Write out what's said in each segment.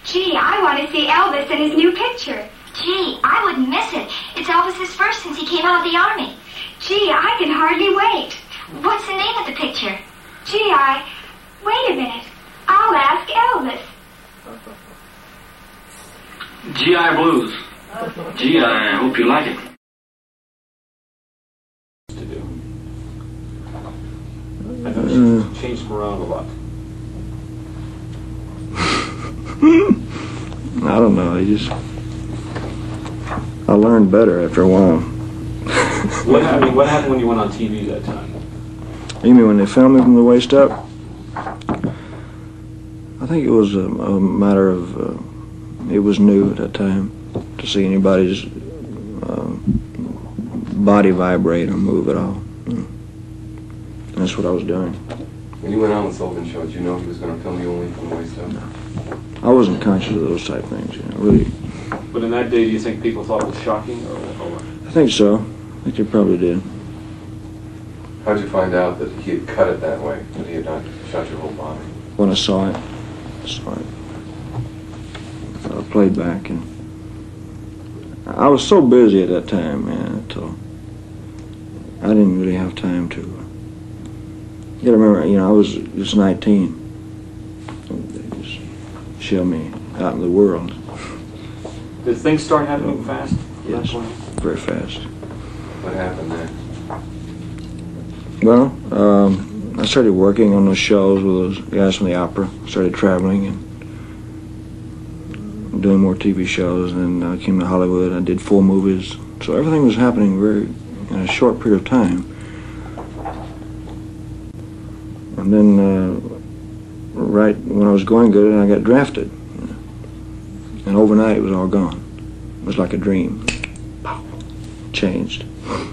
Gee, I want to see Elvis in his new picture. Gee, I wouldn't miss it. It's Elvis's first since he came out of the Army. Gee, I can hardly wait. What's the name of the picture? Gee, wait a minute. I'll ask Elvis. GI Blues. Gee, I hope you like it. To do. I know she's changed him around a lot. I don't know. I learned better after a while. What happened when you went on TV that time? You mean when they filmed me from the waist up? I think it was a matter of, it was new at that time to see anybody's body vibrate or move at all. That's what I was doing. When you went on with Sullivan Show, did you know he was going to film you only from the waist up? No. I wasn't conscious of those type things, really. But in that day, do you think people thought it was shocking, or what? I think so. I think they probably did. How'd you find out that he had cut it that way, that he had not shot your whole body? When I saw it. So I played back, and I was so busy at that time, man, so I didn't really have time to. You gotta remember, I was just 19. They just shelled me out in the world. Did things start happening fast? Yes, very fast. What happened there? Well, I started working on those shows with those guys from the opera. Started traveling and doing more TV shows, and then I came to Hollywood. I did 4 movies. So everything was happening in a short period of time. And then right when I was going good, I got drafted. And overnight it was all gone. It was like a dream. Pow. Changed.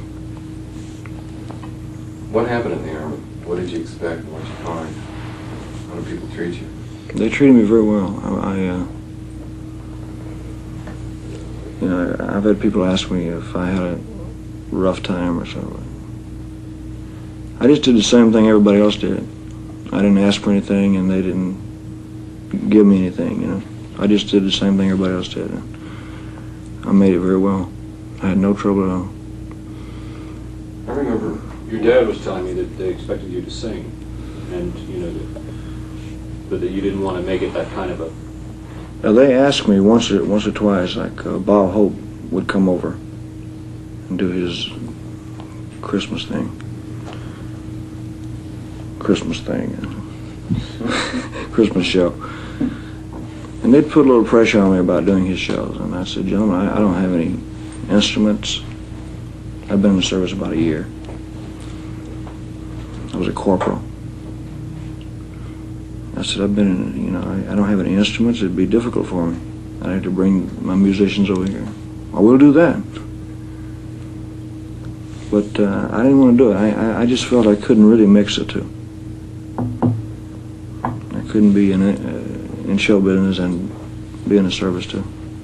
What happened in the Army? What did you expect and what did you find? How do people treat you? They treated me very well. I've had people ask me if I had a rough time or something. I just did the same thing everybody else did. I didn't ask for anything, and they didn't give me anything, I just did the same thing everybody else did. I made it very well. I had no trouble at all. I remember your dad was telling me that they expected you to sing, and but that you didn't want to make it that kind of a. Now they asked me once or twice, like Bob Hope would come over and do his Christmas thing, Christmas show. And they'd put a little pressure on me about doing his shows. And I said, gentlemen, I don't have any instruments. I've been in the service about a year. I was a corporal. I said, I don't have any instruments. It'd be difficult for me. I'd have to bring my musicians over here. I will do that. But I didn't want to do it. I just felt I couldn't really mix the two. I couldn't be in show business and be in the service too.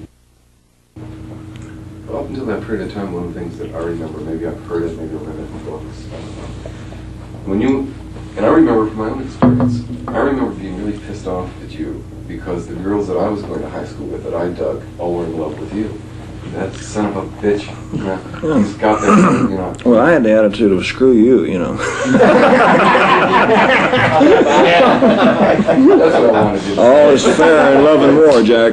Well, up until that period of time, one of the things that I remember, maybe I've heard it, maybe I've read it in books, and I remember from my own experience, I remember being really pissed off at you because the girls that I was going to high school with, that I dug, all were in love with you. That son of a bitch, he's got that, Well, I had the attitude of screw you, That's what I wanted to do. All is fair in love and war, Jack,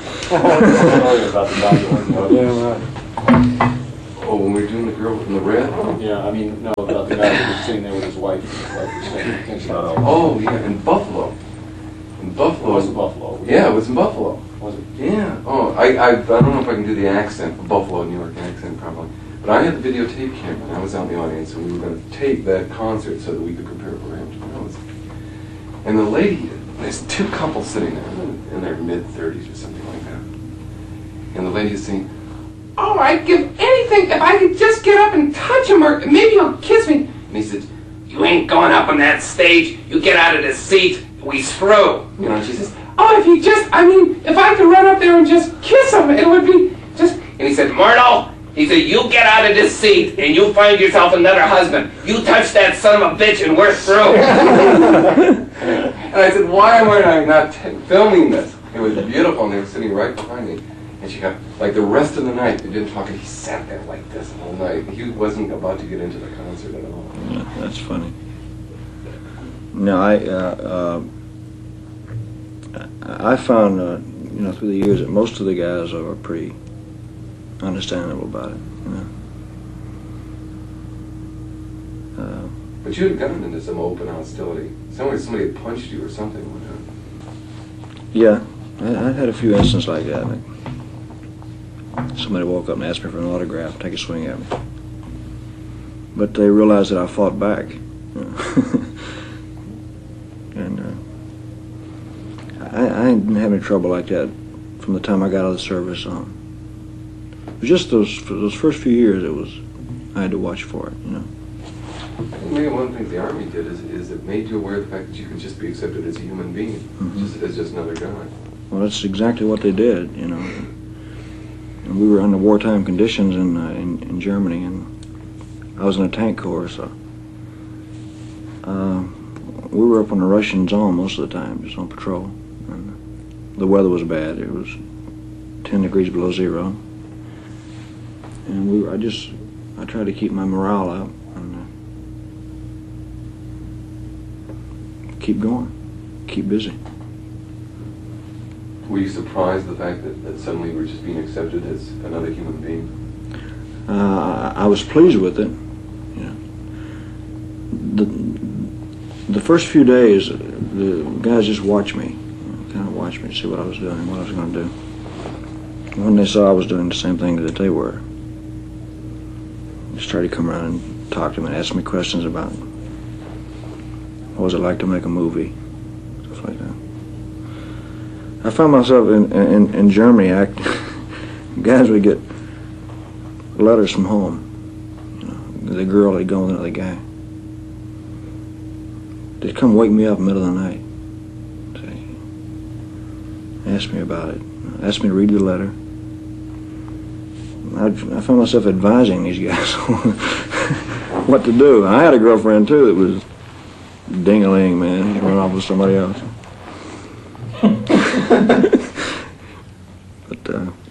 Oh, when we were doing the girl in the red? Yeah, no, about the guy who was sitting there with his wife. Oh, yeah, in Buffalo. In Buffalo. It was in Buffalo. Yeah, it was in Buffalo. Was it? Yeah. Oh, I don't know if I can do the accent, the Buffalo, New York accent probably. But I had the videotape camera, and I was out in the audience, and we were going to tape that concert so that we could prepare for him to promote. And the lady, there's 2 couples sitting there in their mid-30s or something like that. And the lady is saying, "Oh, I'd give anything if I could just get up and touch him, or maybe he'll kiss me." And he said, "You ain't going up on that stage. You get out of the seat. We screw." And she says, "Oh, if I could run up there and just kiss him, it would be just..." And he said, "Myrtle," he said, "you get out of this seat and you find yourself another husband. You touch that son of a bitch and we're through." And I said, "Why am I not filming this? It was beautiful, and they were sitting right behind me. And she got, like the rest of the night, they didn't talk, and he sat there like this all night. He wasn't about to get into the concert at all. Yeah, that's funny. No, I found, you know, through the years that most of the guys are pretty understandable about it, you know. But you had gotten into some open hostility. Somebody had punched you or something one time. Yeah, I had a few instances like that. Like somebody woke up and asked me for an autograph, take a swing at me. But they realized that I fought back. You know. And I didn't have any trouble like that from the time I got out of the service on. It was just those first few years I had to watch for it, you know. I think maybe one of the things the Army did is it made you aware of the fact that you could just be accepted as a human being, as just another guy. Well, that's exactly what they did, you know. And we were under wartime conditions in Germany, and I was in a tank corps, so we were up on the Russian zone most of the time, just on patrol. And the weather was bad; it was 10 degrees below zero, and I tried to keep my morale up and keep going, keep busy. Were you surprised the fact that suddenly you were just being accepted as another human being? I was pleased with it. You know, the first few days, the guys just watched me, kind of watched me to see what I was doing, what I was going to do. When they saw I was doing the same thing that they were, just tried to come around and talk to them and ask me questions about what was it like to make a movie, stuff like that. I found myself in Germany, guys would get letters from home. You know, the girl had gone with another guy. They'd come wake me up in the middle of the night. Say, ask me about it. Ask me to read the letter. I found myself advising these guys what to do. I had a girlfriend too that was ding-a-ling, man. She'd run off with somebody else. But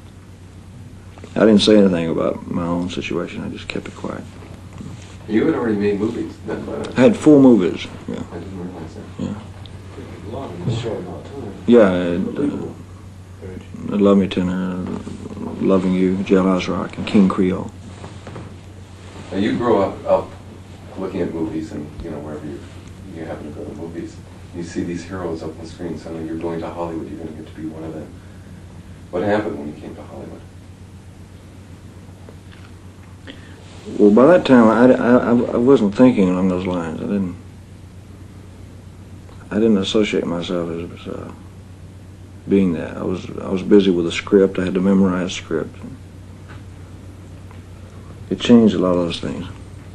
I didn't say anything about my own situation. I just kept it quiet. You had already made movies then, but I had 4 movies. Yeah. I didn't realize that. Yeah. A lot in a short amount of time. Yeah. Love Me Tender, Loving You, Jailhouse Rock, and King Creole. Now you grow up looking at movies, and you know wherever you happen to go to movies, you see these heroes up on the screen. Suddenly you're going to Hollywood. You're going to get to be one of them. What happened when you came to Hollywood? Well, by that time, I wasn't thinking along those lines. I didn't associate myself as being that. I was busy with a script. I had to memorize a script. It changed a lot of those things.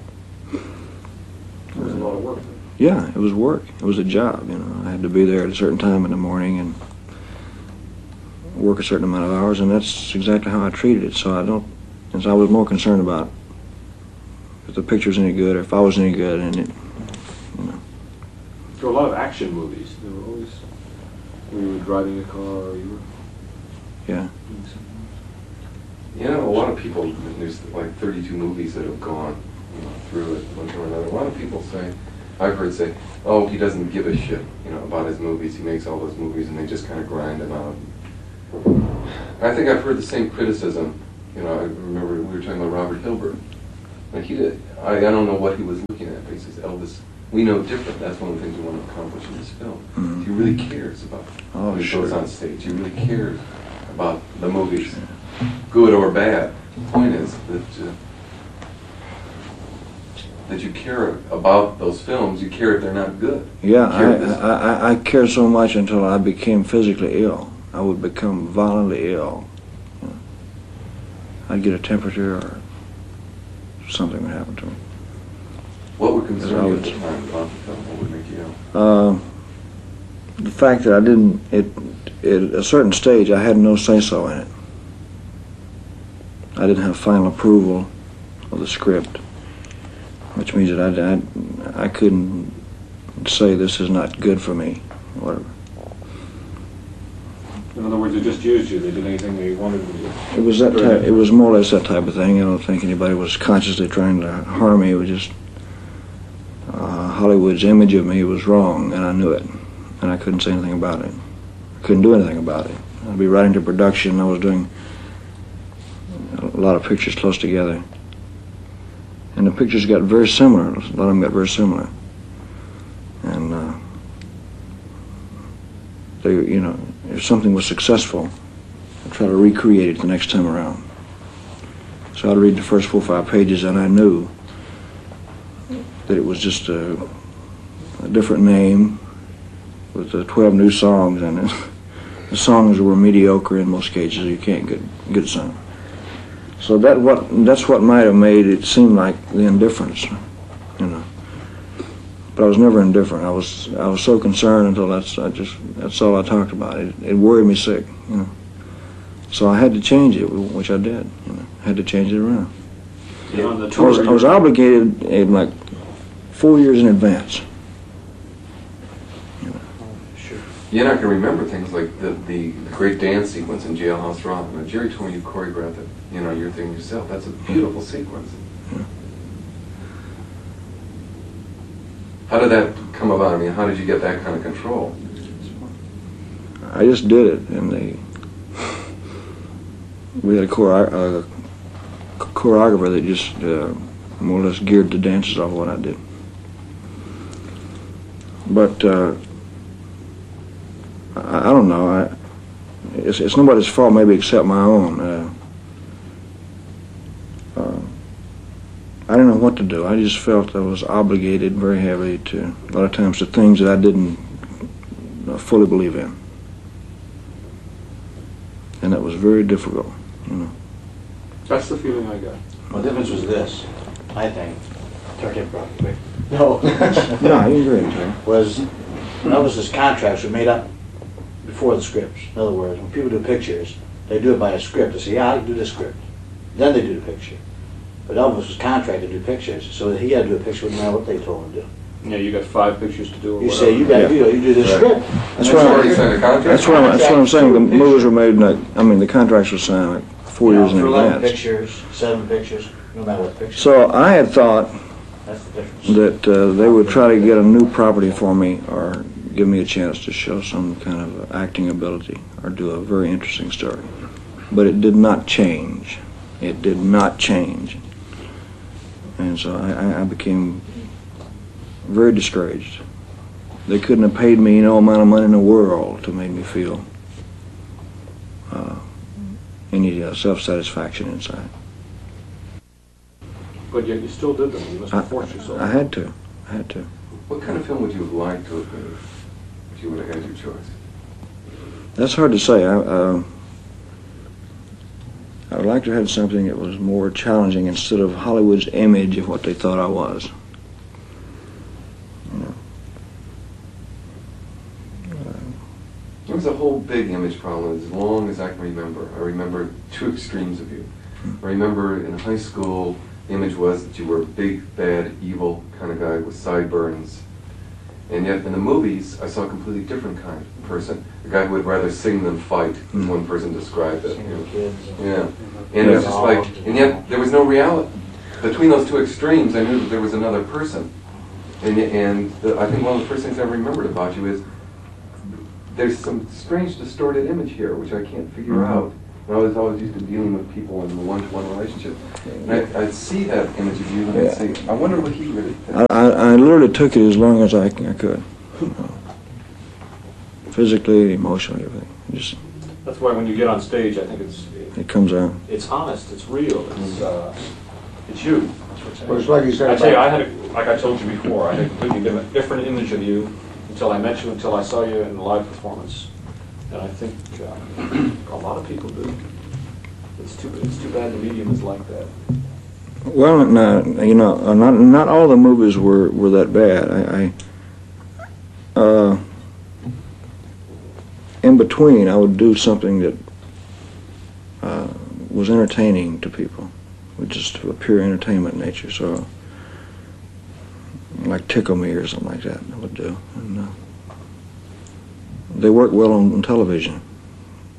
It was a lot of work. Yeah, it was work. It was a job, you know. I had to be there at a certain time in the morning and work a certain amount of hours, and that's exactly how I treated it. So I was more concerned about if the picture was any good or if I was any good, and it, you know. There were a lot of action movies. There were always, when you were driving a car or you were Yeah. doing something. You know, a lot of people, there's like 32 movies that have gone through it one time or another. A lot of people say, I've heard say, oh, he doesn't give a shit, about his movies. He makes all those movies and they just kind of grind them out. I think I've heard the same criticism. I remember we were talking about Robert Hilbert. Like I don't know what he was looking at, but he says, Elvis, we know different. That's one of the things we want to accomplish in this film. Mm-hmm. He really cares about when he goes on stage. He really cares about the movies, good or bad. The point is that you care about those films. You care if they're not good. Yeah, I cared so much until I became physically ill. I would become violently ill. I'd get a temperature or something would happen to me. What would concern you at the time about the film? What would make you ill? The fact that I didn't, at a certain stage, I had no say-so in it. I didn't have final approval of the script, which means that I couldn't say this is not good for me, or whatever. In other words, they just used you. They did anything they wanted to do. It was that type. It was more or less that type of thing. I don't think anybody was consciously trying to harm me. It was just Hollywood's image of me was wrong, and I knew it, and I couldn't say anything about it. I couldn't do anything about it. I'd be writing to production. I was doing a lot of pictures close together, and the pictures got very similar. A lot of them got very similar, and they, you know, if something was successful, I'd try to recreate it the next time around. So I'd read the first 4 or 5 pages, and I knew that it was just a different name with 12 new songs, and the songs were mediocre in most cases. You can't get some. So that's what might have made it seem like the indifference, you know. But I was never indifferent. I was so concerned until that's all I talked about. It worried me sick, you know. So I had to change it, which I did. You know, I had to change it around. Yeah, on the tour, I was obligated in like 4 years in advance. You know. Sure. You're not going to remember things like the great dance sequence in Jailhouse Rock. Now, Jerry told me you choreographed it. You know, your thing yourself. That's a beautiful sequence. Yeah. How did that come about? I mean, how did you get that kind of control? I just did it, and we had a choreographer that just more or less geared the dances off what I did. But I don't know. It's nobody's fault, maybe except my own. I didn't know what to do. I just felt I was obligated very heavily to, a lot of times, to things that I didn't fully believe in. And that was very difficult, you know. That's the feeling I got. Well, the difference was this, I think. Turn it probably quick. No, you agree, Terry. Was Elvis's contracts were made up before the scripts. In other words, when people do pictures, they do it by a script. They say, yeah, I can do this script. Then they do the picture. But Elvis was contracted to do pictures, so that he had to do a picture no matter what they told him to do. Yeah, you got 5 pictures to do. Or You whatever. say, you got you do this script. That's You already signed a contract? That's what I'm saying. The movies were made, the contracts were signed like 4 years in For 11 advance. pictures, 7 pictures, no matter what picture. So I had thought That's the difference. that they would try to get a new property for me or give me a chance to show some kind of acting ability or do a very interesting story. But it did not change. It did not change. And so I became very discouraged. They couldn't have paid me no amount of money in the world to make me feel any self-satisfaction inside. But yet you still did them. You must have forced yourself. I had to. What kind of film would you have liked to have made if you would have had your choice? That's hard to say. I would like to have something that was more challenging instead of Hollywood's image of what they thought I was. You know. There was a whole big image problem as long as I can remember. I remember 2 extremes of you. I remember in high school, the image was that you were a big, bad, evil kind of guy with sideburns. And yet in the movies, I saw a completely different kind of person. A guy who would rather sing than fight, as one person described it. You know. Kids. Yeah. And it was just like, and yet there was no reality. Between those 2 extremes, I knew that there was another person. I think one of the first things I remembered about you is there's some strange distorted image here, which I can't figure out. And I was always used to dealing with people in a one-to-one relationship. And I'd see that image of you and I'd say, I wonder what he really thinks. I literally took it as long as I could. Physically, emotionally, everything. That's why when you get on stage, I think It comes out. it's honest, it's real, it's you. Well, it's like you said I tell you, about- like I told you before, I had a completely different image of you until I met you, until I saw you in a live performance. And I think a lot of people do. It's too bad the medium is like that. Well, no, not all the movies were that bad. In between, I would do something that was entertaining to people, with just a pure entertainment nature. So, like Tickle Me or something like that, I would do. And they work well on television.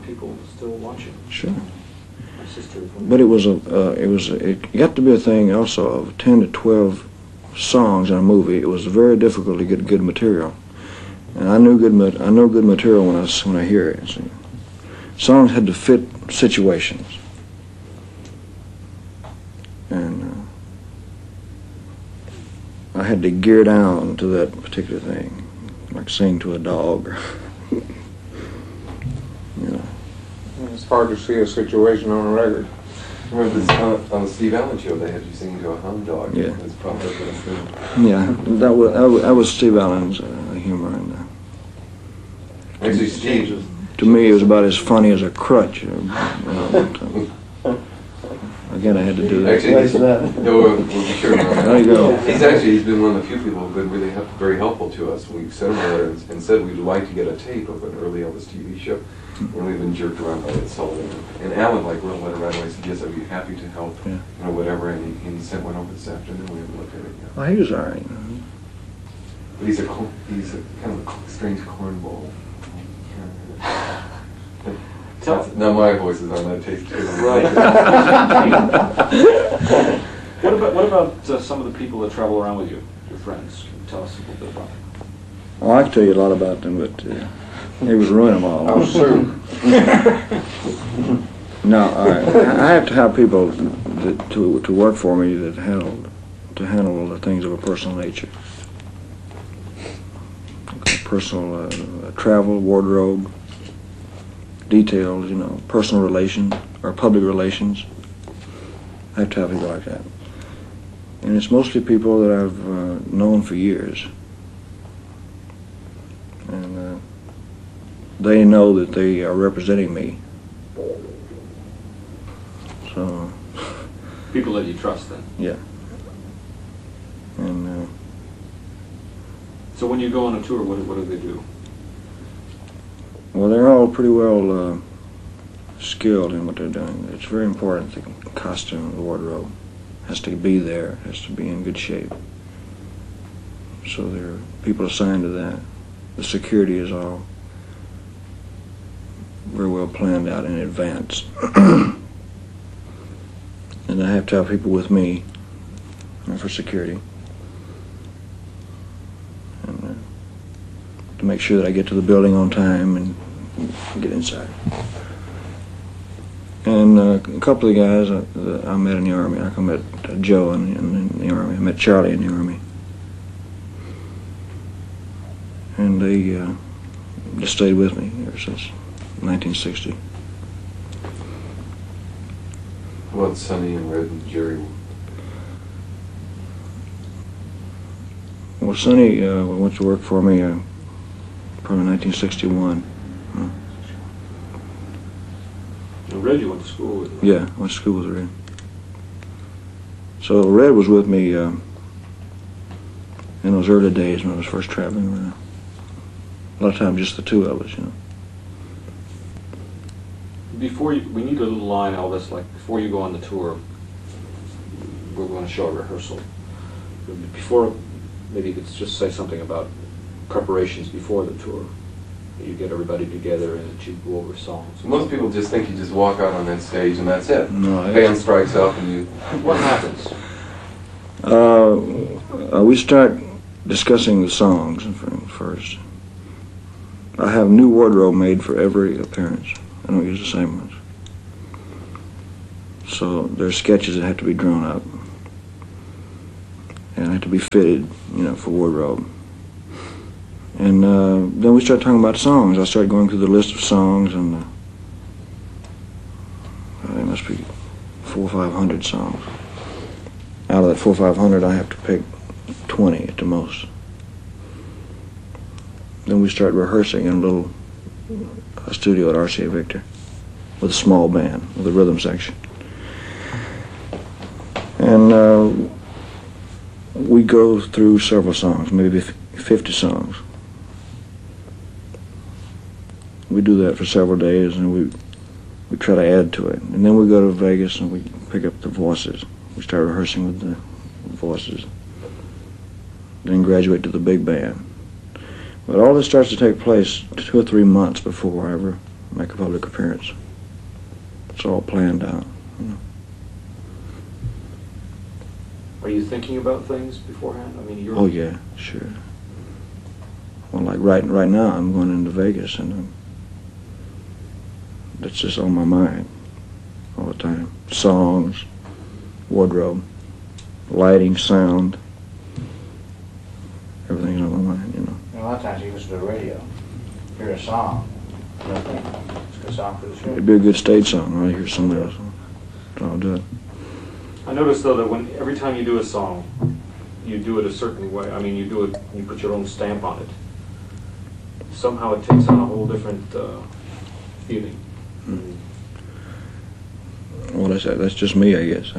people still watching. Sure. My sister. But it got to be a thing also of 10 to 12 songs in a movie. It was very difficult to get good material, and I know good material when I hear it. See. Songs had to fit situations, and I had to gear down to that particular thing, like sing to a dog. It's hard to see a situation on a record. Remember this, on the Steve Allen show, they had you singing to a hound dog. Yeah. That's probably what it's doing. Yeah, that was Steve Allen's humor, and Actually, Steve. to me it was about as funny as a crutch. Again, I had to do that. Actually, we'll be sure. There you go. He's been one of the few people who've been really very helpful to us. We've sent him a letter and said we'd like to get a tape of an early Elvis TV show. And we've been jerked around by it, so. And Alan, wrote a letter right away, said, yes, I'd be happy to help, Yeah. Whatever. And he sent one over this afternoon. We haven't looked at it yet. Oh, he was all right. But he's a kind of a strange cornball. Now my voice is on that tape too. Right. What about some of the people that travel around with you, your friends? Can you tell us a little bit about them? Oh, I can tell you a lot about them, but it would ruin them all. Oh, sure. No, I have to have people to work for me that handle the things of a personal nature. Personal travel, wardrobe, details, personal relations or public relations. I have to have people like that. And it's mostly people that I've known for years. And they know that they are representing me. So. People that you trust, then. Yeah. And. So when you go on a tour, what do they do? Well, they're all pretty well skilled in what they're doing. It's very important. The costume, the wardrobe has to be there, has to be in good shape. So there are people assigned to that. The security is all very well planned out in advance. And I have to have people with me for security. And to make sure that I get to the building on time and get inside. And a couple of guys that I met in the Army. I met Joe in the Army. I met Charlie in the Army. And they just stayed with me ever since 1960. What about Sonny and Red and Jerry? Well, Sonny went to work for me probably 1961. Red, you went to school with? Yeah, I went to school with Red. So Red was with me in those early days when I was first traveling around. A lot of times just the two of us, We need a little line, Elvis, like before you go on the tour, we're going to show a rehearsal. Before, maybe you could just say something about preparations before the tour. You get everybody together and that you go over songs. Most people just think you just walk out on that stage and that's it. No, Band strikes up and you... What happens? We start discussing the songs first. I have new wardrobe made for every appearance. I don't use the same ones. So there's sketches that have to be drawn up and have to be fitted, for wardrobe. And then we start talking about songs. I start going through the list of songs, and there must be 400 or 500 songs. Out of that 400 or 500, I have to pick 20 at the most. Then we start rehearsing in a little studio at RCA Victor with a small band, with a rhythm section. And we go through several songs, maybe 50 songs. We do that for several days, and we try to add to it. And then we go to Vegas and we pick up the voices. We start rehearsing with the voices. Then graduate to the big band. But all this starts to take place 2 or 3 months before I ever make a public appearance. It's all planned out. Are you thinking about things beforehand? I mean, you're... Oh yeah, sure. Well, like right now, I'm going into Vegas, and that's just on my mind all the time. Songs, wardrobe, lighting, sound, everything's on my mind, you know. A lot of times you listen to the radio, hear a song, you know, think, it's a good song for the show. It'd be a good stage song, right? Hear somebody else. I'll do it. I noticed though that every time you do a song, you do it a certain way. I mean, you put your own stamp on it. Somehow it takes on a whole different feeling. Well, that's just me, I guess.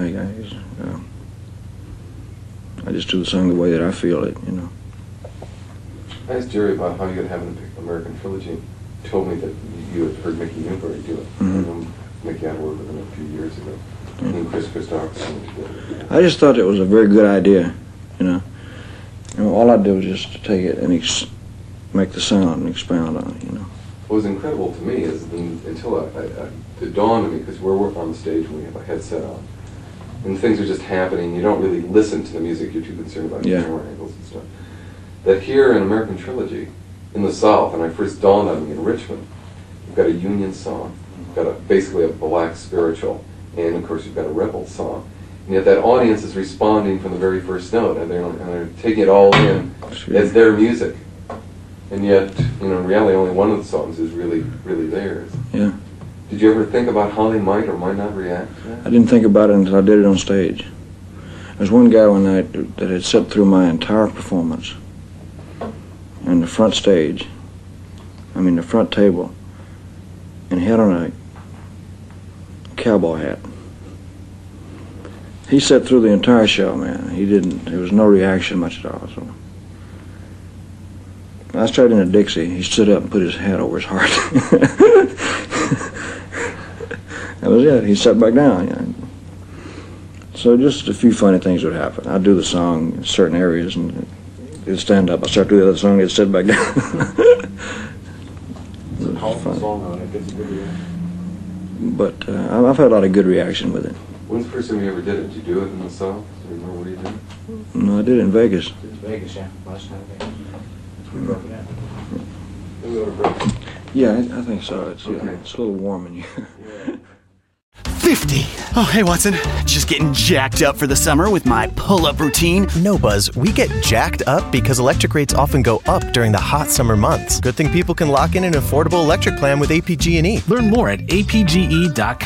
I just do the song the way that I feel it, you know. I asked Jerry about how you could have an American Trilogy. He told me that you had heard Mickey Newbury do it. Mm-hmm. I know Mickey had worked with him a few years ago. Mm-hmm. And Chris Christopherson together. I just thought it was a very good idea, you know. All I did was just to take it and make the sound and expound on it, you know. What was incredible to me is until it dawned on me, because we're on the stage and we have a headset on, and things are just happening, you don't really listen to the music, you're too concerned about camera angles and stuff. That here in American Trilogy, in the South, and I first dawned on me in Richmond, you've got a Union song, you've got basically a black spiritual, and of course you've got a rebel song. And yet that audience is responding from the very first note, and they're taking it all in as their music. And yet, in reality, only one of the songs is really, really theirs. Yeah. Did you ever think about how they might or might not react to that? I didn't think about it until I did it on stage. There's one guy one night that had sat through my entire performance in the front stage, the front table, and he had on a cowboy hat. He sat through the entire show, man. There was no reaction much at all. So I started in a Dixie. He stood up and put his hat over his heart. That was it. He sat back down. You know. So just a few funny things would happen. I'd do the song in certain areas, and it'd stand up. I'd start doing the other song, it'd sit back down. It's a powerful song, though, and it gets a good reaction. But I've had a lot of good reaction with it. When's the first time you ever did it? Did you do it in the South? Do you remember what you did? No, I did it in Vegas. It's Vegas, yeah. Last time Vegas. We broke it out. Then we ought to break it. Yeah, I think so. It's Okay. it's a little warm in here. 50. Oh, hey, Watson. Just getting jacked up for the summer with my pull-up routine. No, Buzz, we get jacked up because electric rates often go up during the hot summer months. Good thing people can lock in an affordable electric plan with APG&E. Learn more at apge.com.